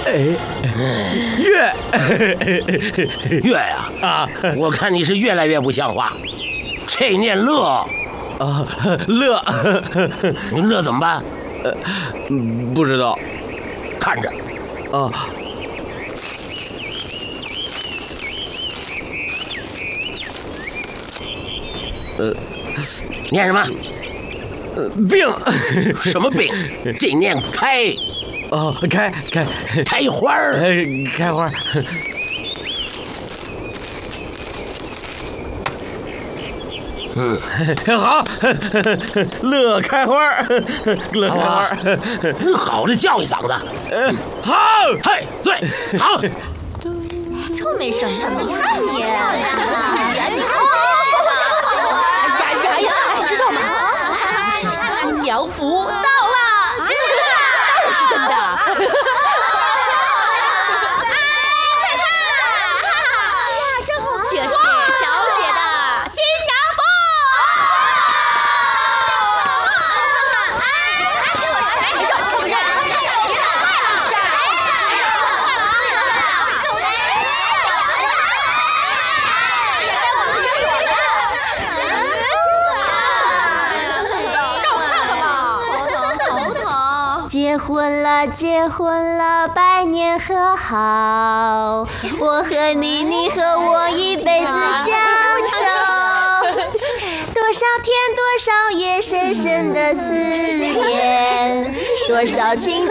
月呀啊！我看你是越来越不像话。这念乐啊，乐， 你乐怎么办？ 不知道。 看着啊。 念什么？ 病。 什么病？这念开。 哦，开花儿。 开花。好，乐开花，乐开花。 好的，叫一嗓子。 好， 嘿，对，好。 臭美什么呀你？知道吗？新娘服到了，真的，当然是真的。这是小姐的新娘服。 结婚了，百年和好。我和你，你和我一辈子相守。多少天，多少夜，深深的思念，多少情。